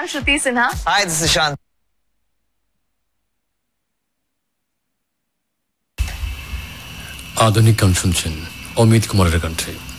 I'm Shruti Sinha. Hi, this is Shant. আধুনিক গান শুনছেন অমিত কুমারের কণ্ঠে।